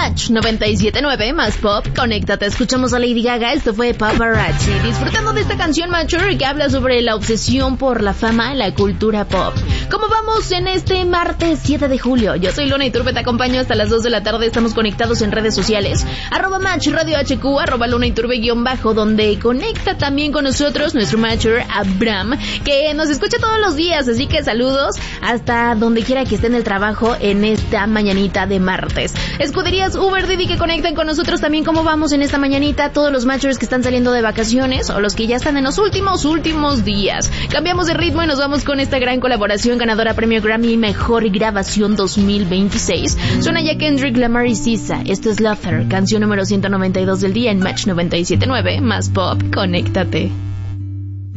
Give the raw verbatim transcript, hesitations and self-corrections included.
Match noventa y siete punto nueve, más pop, conéctate. Escuchamos a Lady Gaga, esto fue Paparazzi. Disfrutando de esta canción Mature que habla sobre la obsesión por la fama en la cultura pop. ¿Cómo vamos en este martes siete de julio? Yo soy Luna Iturbe, te acompaño hasta las dos de la tarde. Estamos conectados en redes sociales, arroba Match Radio H Q, arroba Luna Iturbe guión bajo, donde conecta también con nosotros nuestro Matcher Abraham, que nos escucha todos los días, así que saludos hasta donde quiera que esté en el trabajo en esta mañanita de martes. Escuderías Uber, Didi que conectan con nosotros también. ¿Cómo vamos en esta mañanita? Todos los Matchers que están saliendo de vacaciones o los que ya están en los últimos, últimos días. Cambiamos de ritmo y nos vamos con esta gran colaboración ganadora premio Grammy Mejor Grabación dos mil veintiséis. Suena ya Kendrick Lamar y Sisa. Esto es Lover, canción número ciento noventa y dos del día en Match noventa y siete punto nueve, más pop, conéctate.